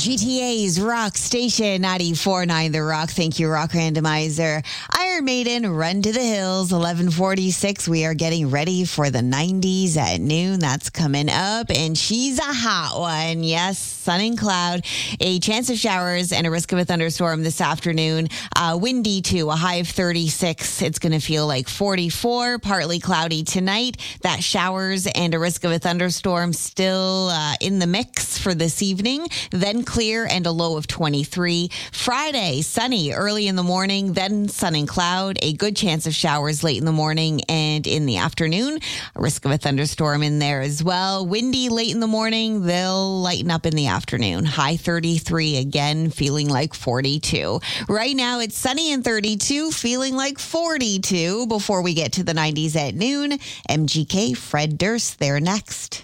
GTA's Rock Station 94.9 The Rock. Thank you, Rock Randomizer. Iron Maiden, Run to the Hills, 11:46. We are getting ready for the 90s at noon. That's coming up, and she's a hot one. Yes, sun and cloud, a chance of showers, and a risk of a thunderstorm this afternoon. Windy too, a high of 36. It's going to feel like 44. Partly cloudy tonight. That showers and a risk of a thunderstorm still in the mix for this evening. Then clear and a low of 23. Friday, sunny early in the morning, then sun and cloud, a good chance of showers late in the morning and in the afternoon. A risk of a thunderstorm in there as well. Windy late in the morning, they'll lighten up in the afternoon. High 33 again, feeling like 42. Right now it's sunny and 32, feeling like 42 before we get to the 90s at noon. MGK, Fred Durst, there next.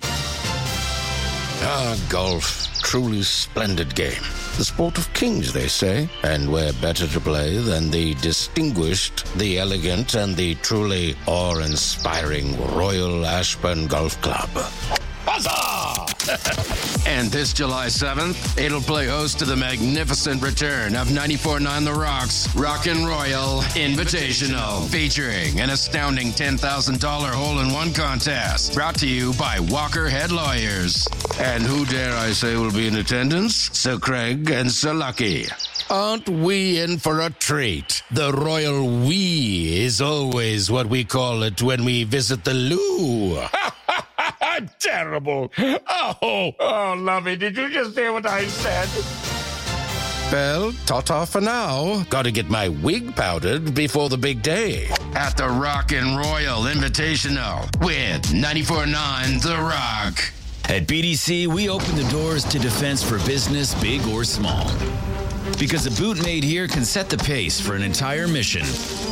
Golf. Truly splendid game. The sport of kings, they say, and where better to play than the distinguished, the elegant, and the truly awe-inspiring Royal Ashburn Golf Club. Huzzah! And this July 7th, it'll play host to the magnificent return of 94.9 The Rock's Rockin' Royal Invitational, featuring an astounding $10,000 hole-in-one contest, brought to you by Walker Head Lawyers. And who dare I say will be in attendance? Sir Craig and Sir Lucky. Aren't we in for a treat? The royal we is always what we call it when we visit the loo. Terrible. Oh, lovey, did you just hear what I said? Well, ta-ta for now. Gotta get my wig powdered before the big day. At the Rockin' Royal Invitational with 94.9 The Rock. At BDC, we open the doors to defense for business, big or small. Because a boot made here can set the pace for an entire mission.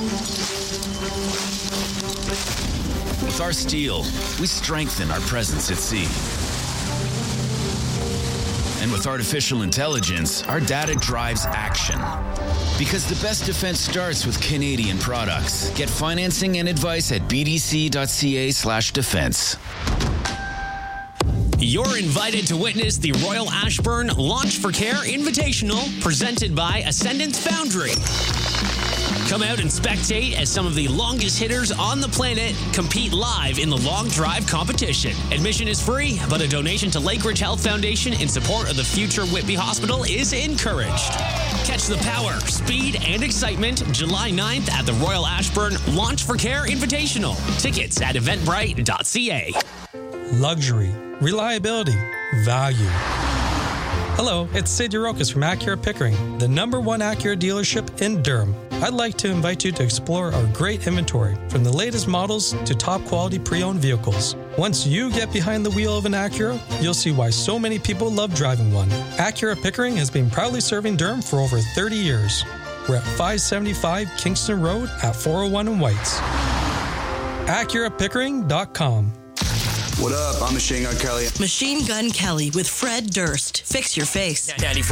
With our steel, we strengthen our presence at sea. And with artificial intelligence, our data drives action. Because the best defense starts with Canadian products. Get financing and advice at bdc.ca/defense. You're invited to witness the Royal Ashburn Launch for Care Invitational presented by Ascendance Foundry. Come out and spectate as some of the longest hitters on the planet compete live in the long drive competition. Admission is free, but a donation to Lakeridge Health Foundation in support of the future Whitby Hospital is encouraged. Catch the power, speed, and excitement July 9th at the Royal Ashburn Launch for Care Invitational. Tickets at eventbrite.ca. Luxury, reliability, value. Hello, it's Sid Yurokis from Acura Pickering, the #1 Acura dealership in Durham. I'd like to invite you to explore our great inventory, from the latest models to top quality pre-owned vehicles. Once you get behind the wheel of an Acura, you'll see why so many people love driving one. Acura Pickering has been proudly serving Durham for over 30 years. We're at 575 Kingston Road at 401 in Whites. AcuraPickering.com. What up? I'm Machine Gun Kelly. Machine Gun Kelly with Fred Durst. Fix your face.